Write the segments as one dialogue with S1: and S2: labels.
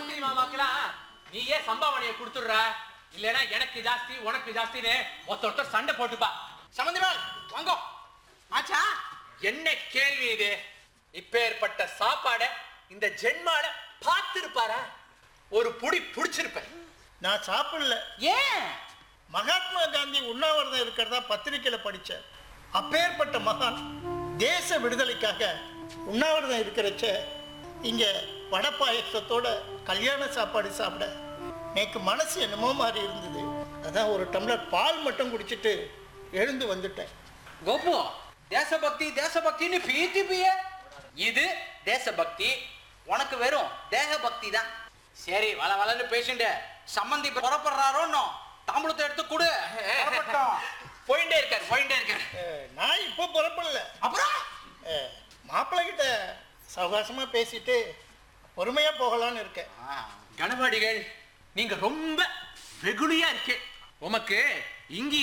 S1: மந்திரி மாமாக்கெல்லாம் நீயே சம்பாவனையை கொடுத்துடுற, இல்லைன்னா எனக்கு ஜாஸ்தி உனக்கு ஜாஸ்தின்னு ஒருத்தர் சண்டை போட்டுப்பா.
S2: சம்பந்திமால் வாங்க. ஆச்சா
S1: என்ன கேள்வி இது? இப்பேற்பட்ட சாப்பாட இந்த ஜென்மால பார்த்திருப்பாரா? ஒரு புடி புடிச்சிருப்பேன்.
S3: நான் சாப்பிடல.
S2: ஏன்?
S3: மகாத்மா காந்தி உண்ணாவிரதம் இருக்கிறதா பத்திரிக்கையில படித்தேன். அப்பேற்பட்ட மகான் தேச விடுதலைக்காக உண்ணாவிரதம் இருக்கிறச்ச இங்கே வடப்பாயசத்தோட கல்யாண சாப்பாடு சாப்பிட எனக்கு மனசு என்னமோ மாதிரி இருந்தது. அதான் ஒரு டம்ளர் பால் மட்டும் குடிச்சிட்டு எழுந்து வந்துட்டேன்.
S2: கோபு, தேசபக்தி தேசபக்தின்னு பீத்திப்பிய. இது தேசபக்தி, உனக்கு வெறும் தேக பக்தி தான். சரி, வள வளன்னு பேசிட்டு சம்பந்தி புறப்படுறாரோன்னு தாம்பூலத்தை எடுத்து கொடு.
S1: போயிட்டே இருக்காரு.
S3: நான் இப்போ புறப்படல.
S2: அப்புறம்
S3: மாப்பிள்ளை கிட்ட சவகாசமா பேசிட்டு பொறுமையா போகலான்னு இருக்கேன்.
S1: கணவாடிகள், நீங்க ரொம்ப வெகுளியா இருக்கே. உமக்கு இங்கி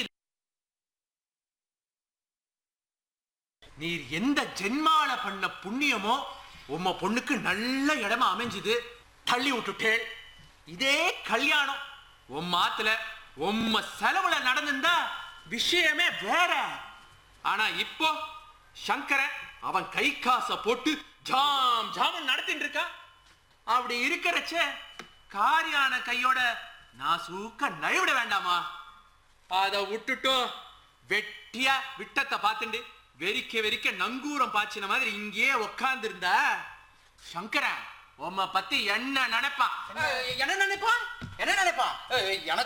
S1: நீர் எந்த ஜென்மால பண்ண புண்ணியமோ உம்ம பொண்ணுக்கு நல்ல இடமா அமைஞ்சுது, தள்ளி விட்டுட்டேள். இதே கல்யாணம் உம்ம ஆத்துல உம்ம செலவுல நடந்திருந்தா விஷயமே வேற. ஆனா இப்போ சங்கரன் அவன் கை காசை போட்டு ஜாம் ஜாமன் நடத்திட்டு இருக்கான். அப்படி இருக்கிறச்ச காரியான கையோட நான் சூக்க நழுவிட வேண்டாமா? அதை விட்டுட்டு வெட்டியா விட்டத்தை பார்த்துண்டு வெறிக்க நங்கூரம் பாய்ச்சின மாதிரி இங்கேயே உக்காந்து இருந்தா சங்கரன் உம்மை பத்தி என்ன நினைப்பான்?
S2: என்ன நினைப்பான்? எனக்கு